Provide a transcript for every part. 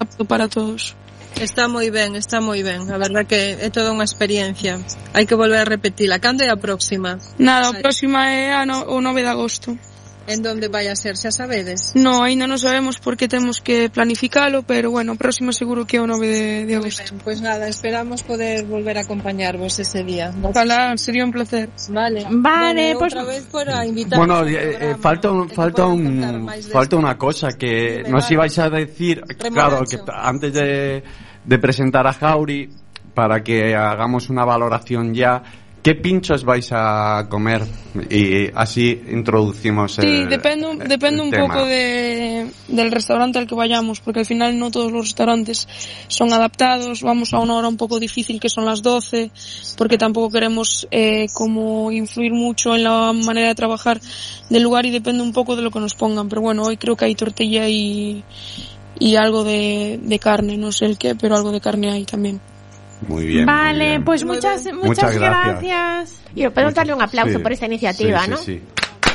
apto para todos. Está moi ben, a verdad que é toda unha experiencia, hai que volver a repetila. Cando é a próxima? Nada, a próxima é o 9 de agosto. En donde vai a ser, xa sabedes? No, ainda non sabemos porque temos que planificalo, pero bueno, a próxima seguro que é o 9 de agosto. Pois nada, esperamos poder volver a acompañarvos ese día. Ojalá, sería un placer. Vale, pues outra vez para invitar. Bueno, falta unha cosa que nos ibais a decir, claro, que antes de presentar a Jauri, para que hagamos una valoración ya. ¿Qué pinchos vais a comer? Y así introducimos Sí, depende un tema. poco del restaurante al que vayamos, porque al final no todos los restaurantes son adaptados. Vamos a una hora un poco difícil, que son las 12, porque tampoco queremos como influir mucho en la manera de trabajar del lugar, y depende un poco de lo que nos pongan. Pero bueno, hoy creo que hay tortilla y algo de carne, no sé el qué, pero algo de carne hay también. Muy bien. Vale, muy bien. pues muchas gracias. Y podemos darle un aplauso por esta iniciativa, ¿no? Sí.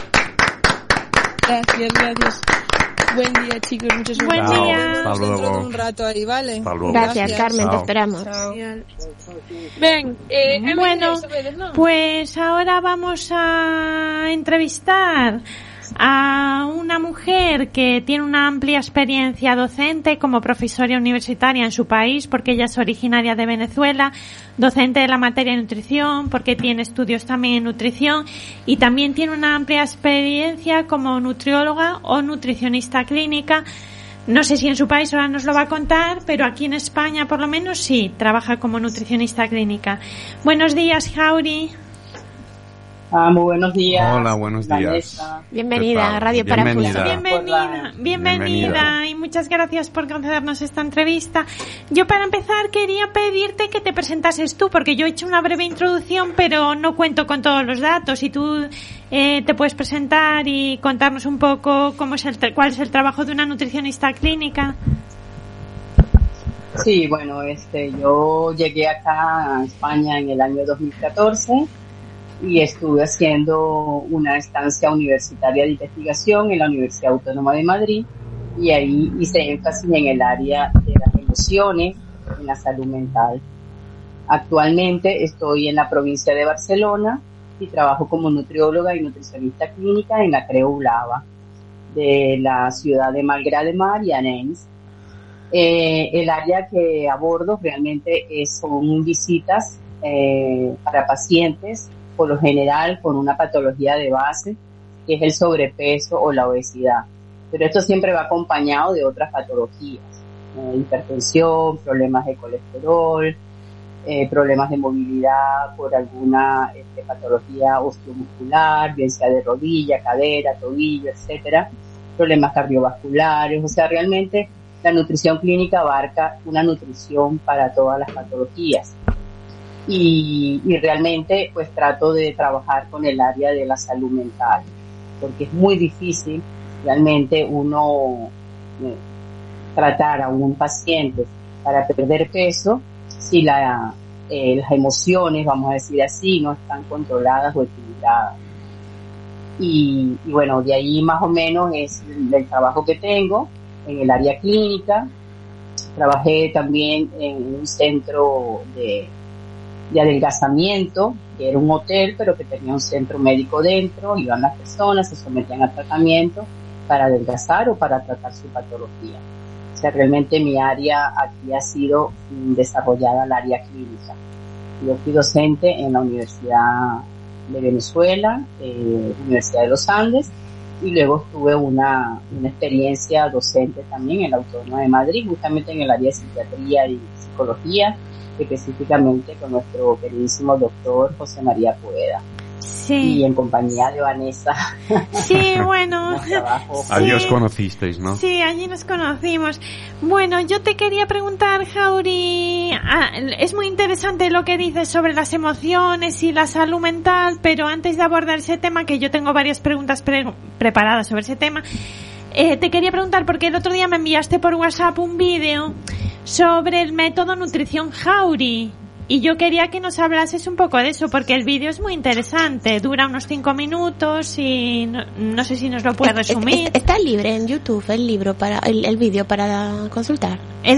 Gracias. Buen día, chicos, muchas gracias. Buen día. Hasta luego. Un rato ahí, ¿vale? Hasta luego. Gracias, Carmen, Chao. te esperamos. Chao. Ven, Bueno, pues ahora vamos a entrevistar a una mujer que tiene una amplia experiencia docente como profesora universitaria en su país, porque ella es originaria de Venezuela, docente de la materia de nutrición, porque tiene estudios también en nutrición, y también tiene una amplia experiencia como nutrióloga o nutricionista clínica. No sé si en su país ahora nos lo va a contar, pero aquí en España por lo menos sí, trabaja como nutricionista clínica. Buenos días, Jauri. Muy buenos días. Hola, buenos días. Vanessa. Bienvenida a Radio Parafuso. Bienvenida. Bienvenida y muchas gracias por concedernos esta entrevista. Yo para empezar quería pedirte que te presentases tú, porque yo he hecho una breve introducción, pero no cuento con todos los datos, y tú te puedes presentar y contarnos un poco cuál es el trabajo de una nutricionista clínica. Sí, bueno, yo llegué acá a España en el año 2014 y estuve haciendo una estancia universitaria de investigación en la Universidad Autónoma de Madrid, y ahí hice énfasis en el área de las emociones, en la salud mental. Actualmente estoy en la provincia de Barcelona y trabajo como nutrióloga y nutricionista clínica en la Creu Blava de la ciudad de Malgrat de Mar y Arenys. El área que abordo realmente son visitas para pacientes, por lo general con una patología de base, que es el sobrepeso o la obesidad. Pero esto siempre va acompañado de otras patologías, hipertensión, problemas de colesterol, problemas de movilidad por alguna patología osteomuscular, bien sea de rodilla, cadera, tobillo, etcétera, problemas cardiovasculares. O sea, realmente la nutrición clínica abarca una nutrición para todas las patologías. Y realmente pues trato de trabajar con el área de la salud mental, porque es muy difícil realmente uno tratar a un paciente para perder peso si las emociones, vamos a decir así, no están controladas o equilibradas. Y bueno, de ahí más o menos es el trabajo que tengo en el área clínica. Trabajé también en un centro de adelgazamiento, que era un hotel, pero que tenía un centro médico dentro. Iban las personas, se sometían a tratamiento para adelgazar o para tratar su patología. O sea, realmente mi área aquí ha sido desarrollada el área clínica. Yo fui docente en la Universidad de Venezuela, Universidad de los Andes, y luego tuve una experiencia docente también en la Autónoma de Madrid, justamente en el área de psiquiatría y psicología, específicamente con nuestro queridísimo doctor José María Pueda. Sí. Y en compañía de Vanessa. Sí, bueno. Allí os conocisteis, ¿no? Sí, allí nos conocimos. Bueno, yo te quería preguntar, Jauri, es muy interesante lo que dices sobre las emociones y la salud mental, pero antes de abordar ese tema, que yo tengo varias preguntas preparadas sobre ese tema, te quería preguntar, porque el otro día me enviaste por WhatsApp un vídeo sobre el método Nutrición Jauri, y yo quería que nos hablases un poco de eso, porque el vídeo es muy interesante, dura unos 5 minutos y no sé si nos lo puedes resumir. Está libre en YouTube el vídeo para consultar.